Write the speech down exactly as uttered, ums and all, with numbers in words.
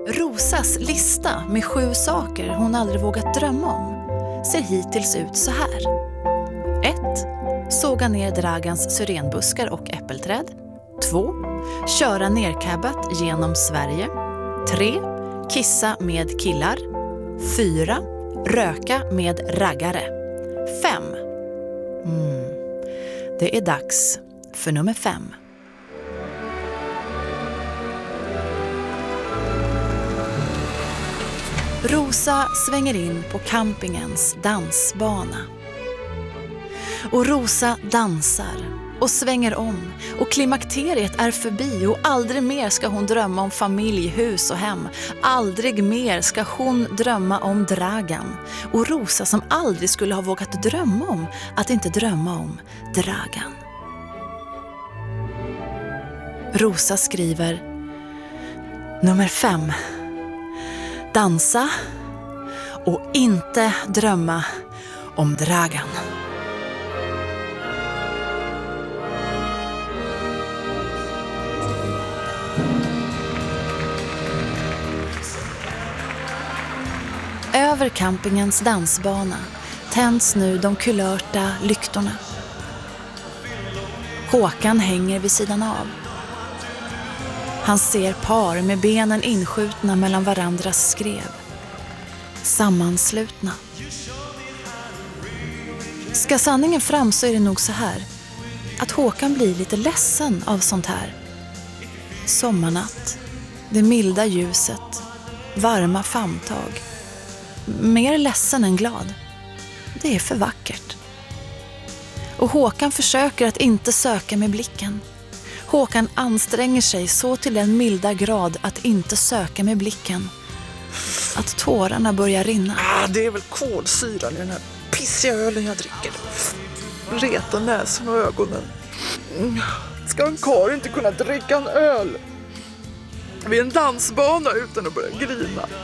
Rosas lista med sju saker hon aldrig vågat drömma om ser hittills ut så här. ett. Såga ner Dragans syrenbuskar och äppelträd. två. Köra nercabbat genom Sverige. tre. Kissa med killar. fyra. Röka med raggare. fem. Mm. Det är dags för nummer fem. Rosa svänger in på campingens dansbana. Och Rosa dansar och svänger om, och klimakteriet är förbi, och aldrig mer ska hon drömma om familj, hus och hem. Aldrig mer ska hon drömma om Dragan. Och Rosa som aldrig skulle ha vågat drömma om att inte drömma om Dragan. Rosa skriver nummer fem. Dansa och inte drömma om Dragan. Över campingens dansbana tänds nu de kulörta lyktorna. Håkan hänger vid sidan av. Han ser par med benen inskjutna mellan varandras skrev. Sammanslutna. Ska sanningen fram så är det nog så här. Att Håkan blir lite ledsen av sånt här. Sommarnatt. Det milda ljuset. Varma famntag. Mer ledsen än glad. Det är för vackert. Och Håkan försöker att inte söka med blicken. Håkan anstränger sig så till den milda grad att inte söka med blicken. Att tårarna börjar rinna. Ah, det är väl kolsyran i den här pissiga ölen jag dricker. Reta näsan och ögonen. Ska en karl inte kunna dricka en öl vid en dansbana utan att börja grina?